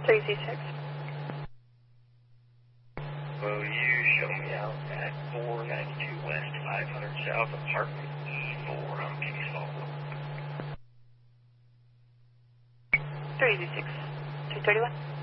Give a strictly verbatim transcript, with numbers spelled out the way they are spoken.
three Z six. Will you show me out at four ninety-two West, five hundred South, apartment E four on Peaceful. three Z six. two thirty-one.